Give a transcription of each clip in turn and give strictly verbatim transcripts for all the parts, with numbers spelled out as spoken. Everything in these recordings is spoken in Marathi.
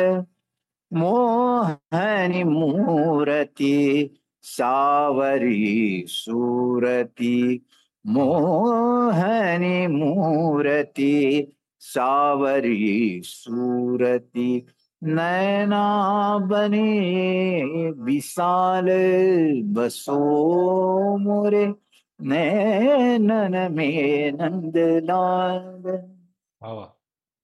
मोहनी मूरती सावरी सूरती, वाह! वाह! मोहनी मूरती सावरी सूरती, नैना बने विशाल बसो मोरे, नैनन में नंद लाल. वाह! वाह!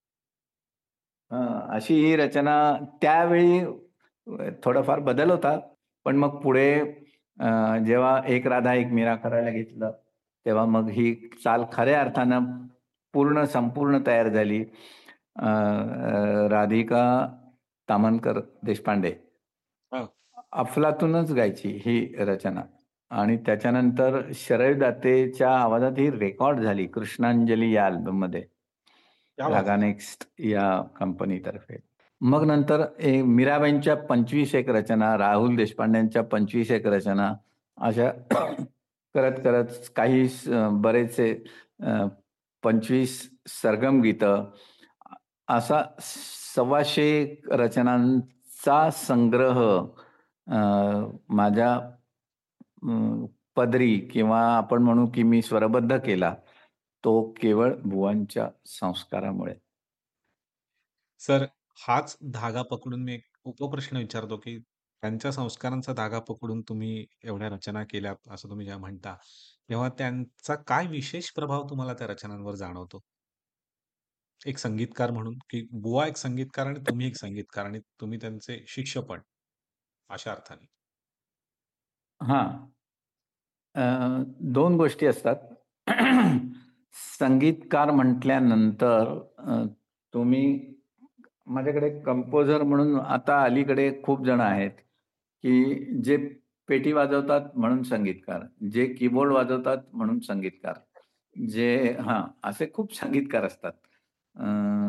हं, अशी ही रचना त्यावेळी अ, थोडाफार बदल होता. पण मग पुढे अ, जेव्हा एक राधा एक मीरा करायला घेतलं, तेव्हा मग ही चाल खऱ्या अर्थानं पूर्ण संपूर्ण तयार झाली. अ, अ, राधिका ताम्हणकर देशपांडे हां. अफलातूनच गायची ही रचना आणि त्याच्यानंतर शरयू दातेच्या आवाजात ही रेकॉर्ड झाली कृष्णांजली या अल्बममध्ये. क्या बात रागा है! नेक्स्ट या कंपनीतर्फे. मग नंतर ए मीराबाईंच्या पंचवीस एक रचना, राहुल देशपांडेंच्या पंचवीस एक रचना अशा करत-करत काही स बरेचसे अ, पंचवीस सरगम गीतं असा सव्वाशे रचनांचा संग्रह अ, माझ्या अ, पदरी किंवा आपण म्हणू की मी स्वरबद्ध केला, तो केवळ बुवांच्या संस्कारामुळे. सर, हाच धागा पकडून मी एक उपप्रश्न विचारतो, की त्यांच्या संस्कारांचा धागा पकडून तुम्ही एवढ्या रचना केल्यात, असं तुम्ही जेव्हा म्हणता, तेव्हा त्यांचा काय विशेष प्रभाव तुम्हाला त्या रचनांवर जाणवतो? एक संगीतकार म्हणून, की बुवा एक संगीतकार आणि तुम्ही एक संगीतकार आणि तुम्ही त्यांचे शिष्य पण, अशा अर्थाने. हां. अ, दोन गोष्टी असतात. संगीतकार म्हटल्यानंतर अ, तुम्ही माझ्याकडे कंपोजर म्हणून आता अलीकडे खूप जण आहेत, की जे पेटी वाजवतात म्हणून संगीतकार, जे कीबोर्ड वाजवतात म्हणून संगीतकार, जे हां, असे खूप संगीतकार असतात. अ,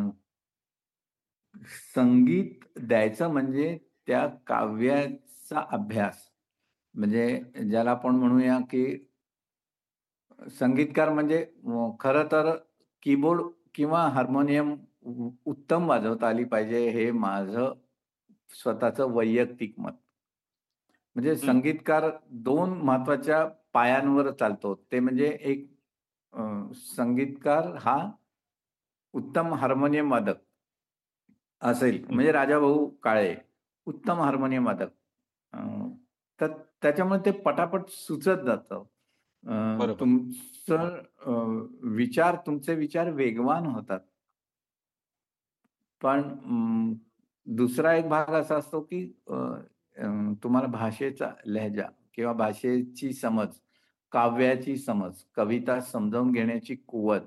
संगीत द्यायचं म्हणजे त्या काव्याचा अभ्यास. म्हणजे ज्याला आपण म्हणूया, की संगीतकार म्हणजे अ, खरं तर कीबोर्ड किंवा हार्मोनियम उ उत्तम वाजवता आली पाहिजे, हे माझं स्वतःचं वैयक्तिक मत. म्हणजे हं. संगीतकार दोन महत्त्वाच्या पायांवर चालतो. ते म्हणजे एक अ, संगीतकार हा उत्तम हार्मोनियम वादक असेल, हं. म्हणजे राजाभाऊ काळे उत्तम हार्मोनियम वादक. अ, तर त्याच्यामुळे ते पटापट सुचत जातं. अ, बरोबर. तुमचं अ, विचार तुमचे विचार वेगवान होतात. पण अं, दुसरा एक भाग असा असतो, की अ, अ, तुम्हाला भाषेचा लहजा किंवा भाषेची समज, काव्याची समज, कविता समजावून घेण्याची कुवत.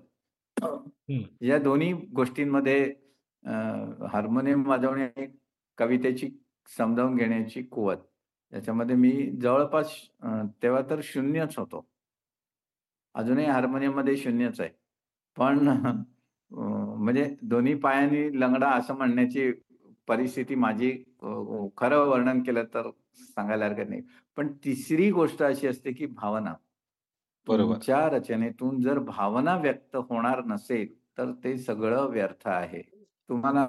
हं. या दोन्ही गोष्टींमध्ये अ, हार्मोनियम वाजवणे आणि कवितेची समजावून घेण्याची कुवत. याच्यामध्ये मी जवळपास अ, तेव्हा तर शून्यच होतो. अजूनही हार्मोनियममध्ये शून्यच आहे. पण अ, म्हणजे दोन्ही पायानी लंगडा असं म्हणण्याची परिस्थिती माझी अ, अ, खरं वर्णन केलं तर सांगायला हरकत नाही. पण तिसरी गोष्ट अशी असते, की भावना. बरोबर. तुमच्या रचनेतून जर भावना व्यक्त होणार नसेल, तर ते सगळं व्यर्थ आहे. तुम्हाला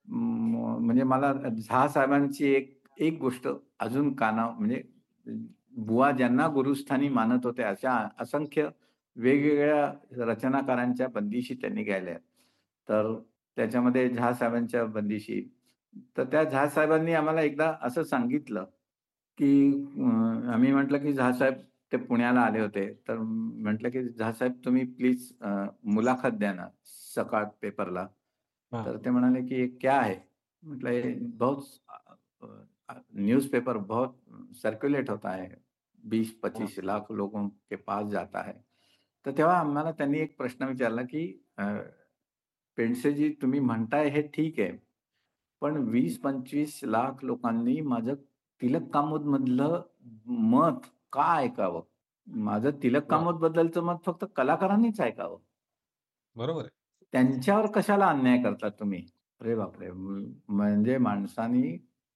म म्हणजे मला झा साहेबांची एक एक गोष्ट अजून काना म्हणजे बुवा ज्यांना गुरुस्थानी मानत होते, अशा असंख्य वेगवेगळ्या रचनाकारांच्या बंदिशी त्यांनी गायल्या. तर त्याच्यामध्ये झा साहेबांच्या बंदिशी. तर त्या झा साहेबांनी आम्हाला एकदा असं सांगितलं, की अ, आम्ही म्हटलं, की झा साहेब ते पुण्याला आले होते. तर म्हटलं, की "झा साहेब तुम्ही प्लीज अ, मुलाखत द्या ना सकाळ पेपरला." हां. तर ते म्हणाले, की "ये क्या है?" म्हटलं, "ये बहुत अ, अ, न्यूज़पेपर बहुत सर्क्युलेट होता है. हां. बीस पच्चीस लाख लोगों के पास जाता है." तर तेव्हा आम्हाला त्यांनी एक प्रश्न विचारला, की अ, "पेंडसेजी तुम्ही म्हणताय हे ठीक आहे. पण वीस पंचवीस लाख लोकांनी माझं तिलक कामोदमधलं मत का ऐकावं? माझं तिलक वाह! कामोदबद्दलचं मत फक्त कलाकारांनीच ऐकावं. बरोबर आहे. त्यांच्यावर कशाला अन्याय करता तुम्ही?" अरे बापरे! म म्हणजे माणसाने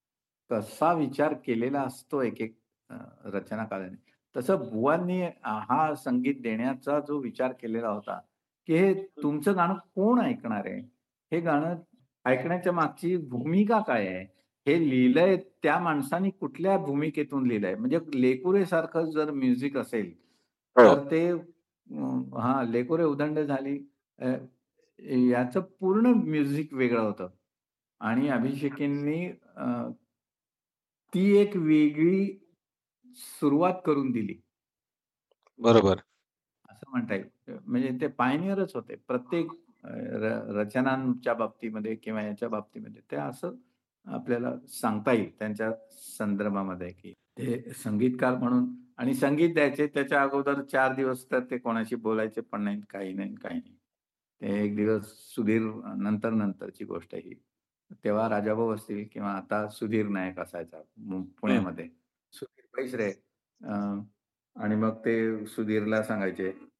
कसा विचार केलेला असतो एक-एक अ, रचनाकाराने. तसं बुवांनी अ, हा संगीत देण्याचा जो विचार केलेला होता, की हे तुमचं गाणं कोण ऐकणार आहे? हे गाणं ऐकण्याच्या मागची भूमिका काय आहे? हे लिहिलंय त्या माणसाने कुठल्या भूमिकेतून लिहिलंय? म्हणजे लेकुरेसारखं जर म्युझिक असेल, हो. तर ते अ, हां, लेकुरे उदंड झाली अ, याचं पूर्ण म्युझिक वेगळं होतं आणि अभिषेकींनी अ, ती एक वेगळी सुरुवात करून दिली. बरोबर. असं म्हणता येईल. म्हणजे ते पायनियरच होते. प्रत्येक अ, र रचनांच्या बाबतीमध्ये किंवा याच्या बाबतीमध्ये ते असं आपल्याला सांगता येईल त्यांच्या संदर्भामध्ये, की ते संगीतकार म्हणून आणि संगीत द्यायचे त्याच्या अगोदर चार दिवस तर ते कोणाशी बोलायचे पण नाहीत, काही नाही, काही नाही. ते एक दिवस सुधीर नंतर नंतरची गोष्ट ही. तेव्हा राजाभाऊ असतील किंवा आता सुधीर नायक असायचा मु हं. पुण्यामध्ये. सुधीर पैसरे अ, आणि मग ते सुधीरला सांगायचे